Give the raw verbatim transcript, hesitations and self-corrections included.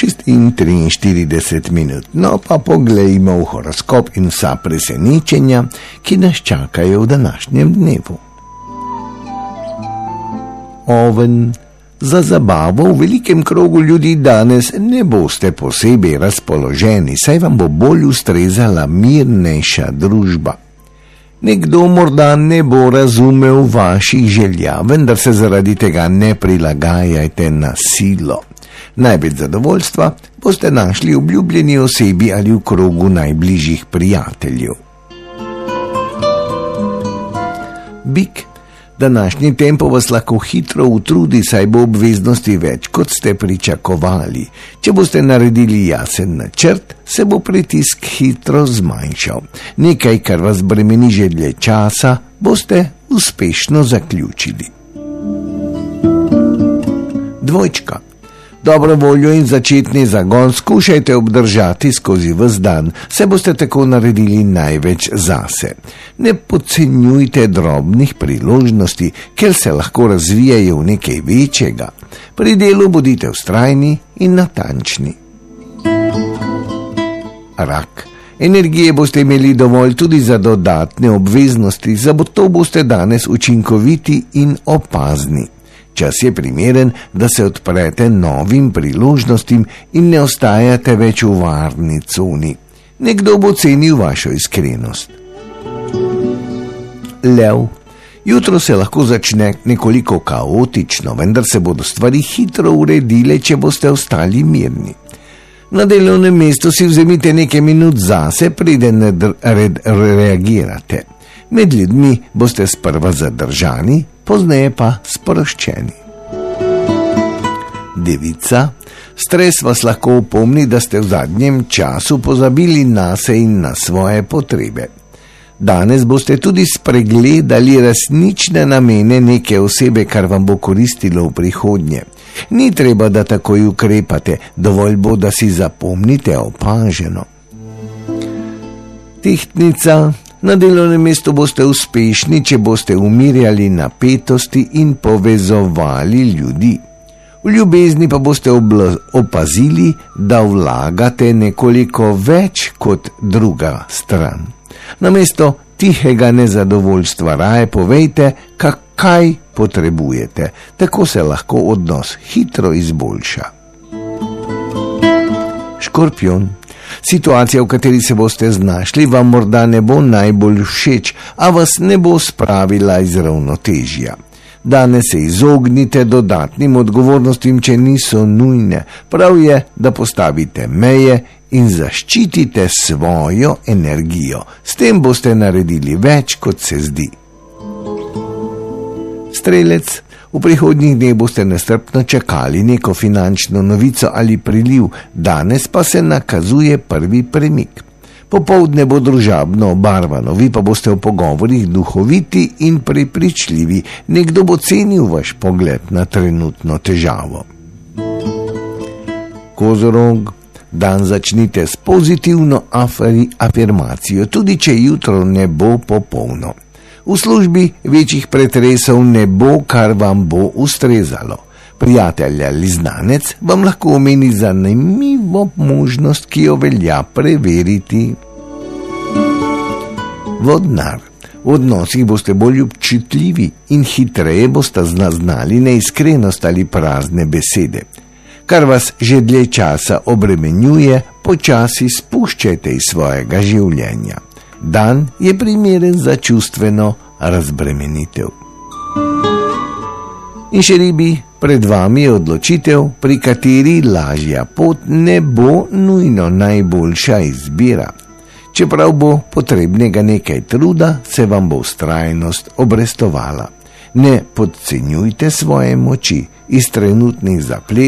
šest in triinštirideset minut. No pa poglejmo v horoskop in vsa presenečenja, ki nas čakajo v današnjem dnevu. Oven. Za zabavo v velikem krogu ljudi danes ne boste posebej razpoloženi, saj vam bo bolj ustrezala mirnejša družba. Nekdo morda ne bo razumel vaših želja, vendar se zaradi tega ne prilagajajte na silo. Največ zadovoljstva boste našli v obljubljeni osebi ali v krogu najbližjih prijateljev. Bik. Današnji tempo vas lahko hitro utrudi, saj bo obveznosti več, kot ste pričakovali. Če boste naredili jasen načrt, se bo pritisk hitro zmanjšal. Nekaj, kar vas bremeni že dlje časa, boste uspešno zaključili. Dvojčka. Dobro voljo in začetni zagon skušajte obdržati skozi ves dan, se boste tako naredili največ zase. Ne podcenjujte drobnih priložnosti, ker se lahko razvijajo v nekaj večjega. Pri delu bodite vztrajni in natančni. Rak. Energije boste imeli dovolj tudi za dodatne obveznosti, zato boste danes učinkoviti in opazni. Čas je primeren, da se odprete novim priložnostim in ne ostajate več v varni coni. Nekdo bo cenil vašo iskrenost. Lev. Jutro se lahko začne nekoliko kaotično, vendar se bodo stvari hitro uredile, če boste ostali mirni. Na delovnem mestu si vzemite nekaj minut zase, preden reagirate. Med ljudmi boste sprva zadržani, pozneje pa sproščeni. Devica. Stres vas lahko opomni, da ste v zadnjem času pozabili nase in na svoje potrebe. Danes boste tudi spregledali resnične namene neke osebe, kar vam bo koristilo v prihodnje. Ni treba, da takoj ukrepate, dovolj bo, da si zapomnite opaženo. Tehtnica. Na delovnem mestu boste uspešni, če boste umirjali napetosti in povezovali ljudi. V ljubezni pa boste opazili, da vlagate nekoliko več kot druga stran. Namesto tihega nezadovoljstva raje povejte, kaj potrebujete, tako se lahko odnos hitro izboljša. Škorpijon. Situacija, v kateri se boste znašli, vam morda ne bo najbolj všeč, a vas ne bo spravila iz ravnotežja. Danes se izognite dodatnim odgovornostim, če niso nujne. Prav je, da postavite meje in zaščitite svojo energijo. S tem boste naredili več, kot se zdi. Strelec. V prihodnjih dneh boste nestrpno čakali neko finančno novico ali priliv, danes pa se nakazuje prvi premik. Popoldne bo družabno obarvano, vi pa boste v pogovorih duhoviti in prepričljivi, nekdo bo cenil vaš pogled na trenutno težavo. Kozorog. Dan začnite s pozitivno afirmacijo, tudi če jutro ne bo popolno. V službi večjih pretresov ne bo, kar vam bo ustrezalo. Prijatelj ali znanec vam lahko omeni zanimivo možnost, ki jo velja preveriti. Vodnar. V odnosih boste bolj občutljivi in hitreje boste zaznali neiskrenost ali prazne besede. Kar vas že dlje časa obremenjuje, počasi spuščajte iz svojega življenja. Dan je primeren za čustveno razbremenitev. In še ribi, pred vami je odločitev, pri kateri lažja pot ne bo nujno najboljša izbira. Čeprav bo potrebnega nekaj truda, se vam bo vztrajnost obrestovala. Ne podcenjujte svoje moči, iz trenutnih zapletov